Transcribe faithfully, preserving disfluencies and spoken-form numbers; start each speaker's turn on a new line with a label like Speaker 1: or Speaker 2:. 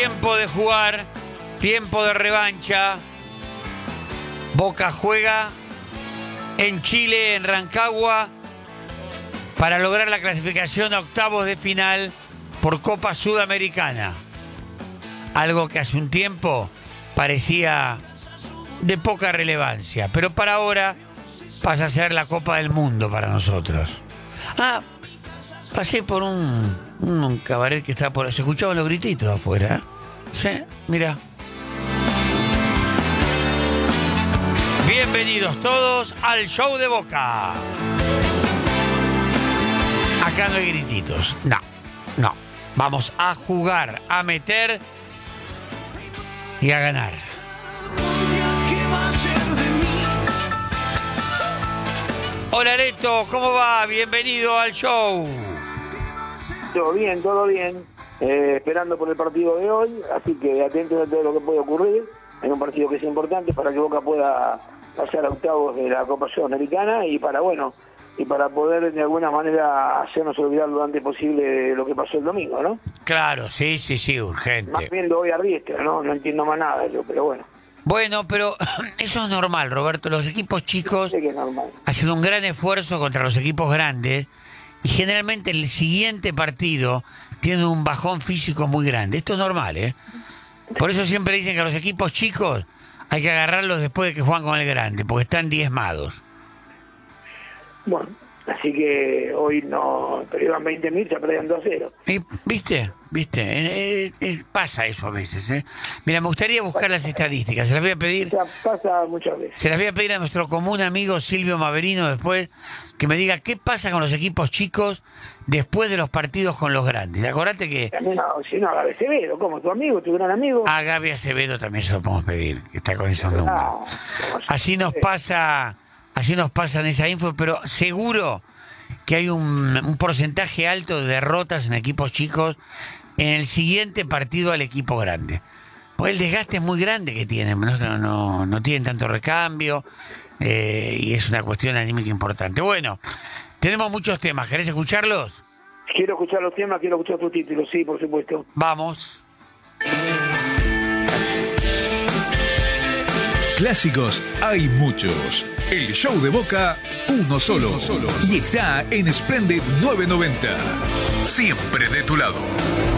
Speaker 1: Tiempo de jugar, tiempo de revancha. Boca juega en Chile, en Rancagua, para lograr la clasificación a octavos de final por Copa Sudamericana. Algo que hace un tiempo parecía de poca relevancia, pero para ahora pasa a ser la Copa del Mundo para nosotros. Ah, pasé por un, un cabaret que está por... Se escuchaban los grititos afuera, ¿eh? Sí, mira. Bienvenidos todos al show de Boca. Acá no hay grititos. No, no. Vamos a jugar, a meter y a ganar. Hola Leto, ¿cómo va? Bienvenido al show.
Speaker 2: Todo bien, todo bien. Eh, esperando por el partido de hoy, así que atentos a todo lo que puede ocurrir. Es un partido que es importante para que Boca pueda pasar a octavos de la Copa Sudamericana y para, bueno, y para poder de alguna manera hacernos olvidar lo antes posible de lo que pasó el domingo, ¿no?
Speaker 1: Claro, sí, sí, sí, urgente.
Speaker 2: Más bien lo voy a Riestra, ¿no? No entiendo más nada yo, pero bueno.
Speaker 1: Bueno, pero eso es normal, Roberto. Los equipos chicos
Speaker 2: Sé que es normal.
Speaker 1: hacen un gran esfuerzo contra los equipos grandes y generalmente el siguiente partido tiene un bajón físico muy grande. Esto es normal, ¿eh? Por eso siempre dicen que a los equipos chicos hay que agarrarlos después de que juegan con el grande, porque están diezmados.
Speaker 2: Bueno, así que hoy no, pero iban veinte mil, ya perdían dos a cero.
Speaker 1: ¿Y, ¿Viste? ¿Viste? Eh, eh, pasa eso a veces, ¿eh? Mira, me gustaría buscar las estadísticas. Se las voy a pedir.
Speaker 2: O sea, pasa muchas veces.
Speaker 1: Se las voy a pedir a nuestro común amigo Silvio Maverino después, que me diga qué pasa con los equipos chicos después de los partidos con los grandes. Acordate que
Speaker 2: También, no, si no, Gaby Acevedo, como tu amigo, tu gran amigo.
Speaker 1: a Gaby Acevedo también se lo podemos pedir, que está con esos números.
Speaker 2: No,
Speaker 1: Así nos pasa, así nos pasan esa info, pero seguro que hay un, un porcentaje alto de derrotas en equipos chicos en el siguiente partido al equipo grande. Porque el desgaste es muy grande que tienen, no, no, no, no tienen tanto recambio eh, y es una cuestión anímica importante. Bueno, tenemos muchos temas, ¿querés escucharlos?
Speaker 2: Quiero escuchar los temas, quiero escuchar tus títulos, sí, por supuesto.
Speaker 1: Vamos.
Speaker 3: Clásicos hay muchos. El show de Boca, uno solo. Uno solo. Y está en Splendid novecientos noventa. Siempre de tu lado.